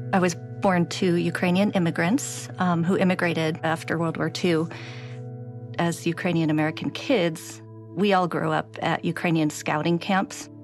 I was born to Ukrainian immigrants who immigrated after World War II. As Ukrainian American kids, we all grew up at Ukrainian scouting camps.